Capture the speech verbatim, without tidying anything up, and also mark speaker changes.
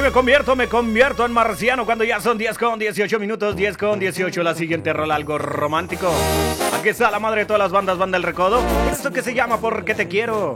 Speaker 1: me convierto, me convierto en marciano cuando ya son diez con dieciocho minutos, diez con dieciocho. La siguiente rola, algo romántico. Aquí está la madre de todas las bandas, Banda El Recodo. Esto que se llama Porque Te Quiero.